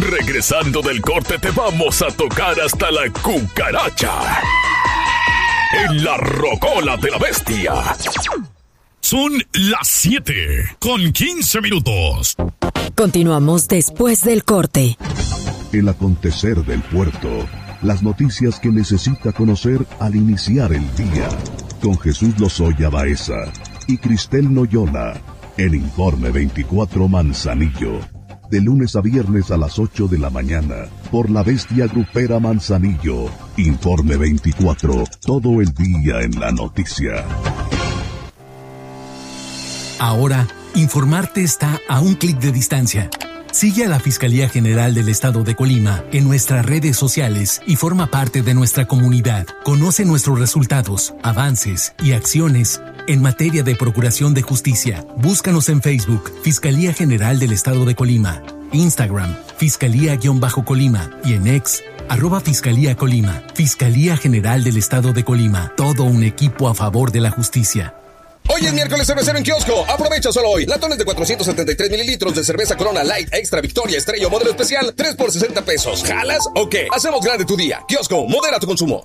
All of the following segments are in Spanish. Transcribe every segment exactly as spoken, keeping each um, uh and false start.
Regresando del corte te vamos a tocar hasta la cucaracha. En la rocola de la bestia. Son las siete con quince minutos. Continuamos después del corte. El acontecer del puerto. Las noticias que necesita conocer al iniciar el día. Con Jesús Lozoya Baeza y Cristel Noyola. En Informe veinticuatro Manzanillo. De lunes a viernes a las ocho de la mañana. Por la bestia grupera Manzanillo. Informe veinticuatro. Todo el día en la noticia. Ahora, informarte está a un clic de distancia. Sigue a la Fiscalía General del Estado de Colima en nuestras redes sociales y forma parte de nuestra comunidad. Conoce nuestros resultados, avances y acciones en materia de procuración de justicia. Búscanos en Facebook, Fiscalía General del Estado de Colima, Instagram, Fiscalía-Colima y en X, arroba Fiscalía Colima. Fiscalía General del Estado de Colima. Todo un equipo a favor de la justicia. Hoy es miércoles cervecero en kiosco. Aprovecha solo hoy. Latones de cuatrocientos setenta y tres mililitros de cerveza Corona Light Extra Victoria Estrella o modelo especial, tres por sesenta pesos. ¿Jalas o qué? Hacemos grande tu día. Kiosco, modera tu consumo.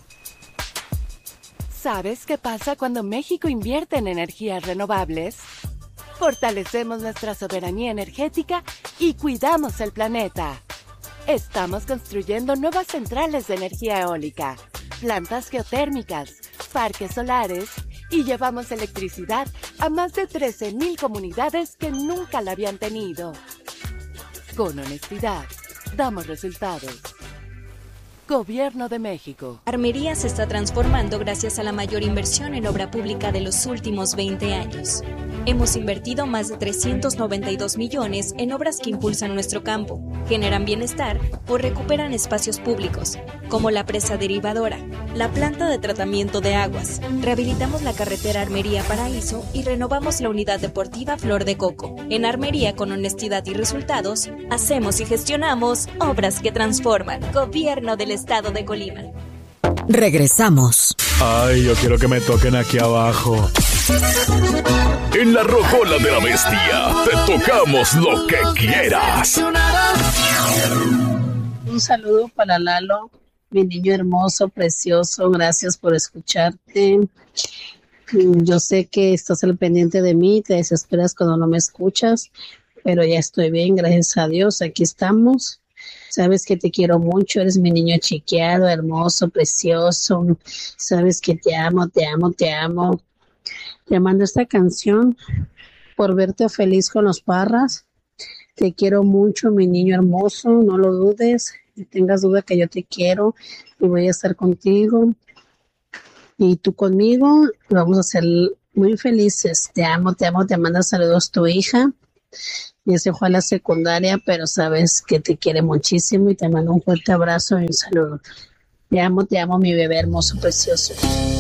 ¿Sabes qué pasa cuando México invierte en energías renovables? Fortalecemos nuestra soberanía energética y cuidamos el planeta. Estamos construyendo nuevas centrales de energía eólica, plantas geotérmicas, parques solares y llevamos electricidad a más de trece mil comunidades que nunca la habían tenido. Con honestidad, damos resultados. Gobierno de México. Armería se está transformando gracias a la mayor inversión en obra pública de los últimos veinte años. Hemos invertido más de trescientos noventa y dos millones en obras que impulsan nuestro campo, generan bienestar o recuperan espacios públicos, como la presa derivadora, la planta de tratamiento de aguas. Rehabilitamos la carretera Armería-Paraíso y renovamos la unidad deportiva Flor de Coco. En Armería, con honestidad y resultados, hacemos y gestionamos obras que transforman. Gobierno del Estado de Colima. Regresamos. Ay, yo quiero que me toquen aquí abajo. En la rocola de la bestia, te tocamos lo que quieras. Un saludo para Lalo, mi niño hermoso, precioso. Gracias por escucharte. Yo sé que estás al pendiente de mí, te desesperas cuando no me escuchas, pero ya estoy bien, gracias a Dios. Aquí estamos. Sabes que te quiero mucho, eres mi niño chiqueado, hermoso, precioso. Sabes que te amo, te amo, te amo. Te mando esta canción por verte feliz con los Parras. Te quiero mucho, mi niño hermoso, no lo dudes. No tengas duda que yo te quiero y voy a estar contigo. Y tú conmigo, vamos a ser muy felices. Te amo, te amo, te manda saludos tu hija. Ya se fue a la secundaria, pero sabes que te quiere muchísimo y te mando un fuerte abrazo y un saludo. Te amo, te amo, mi bebé hermoso, precioso.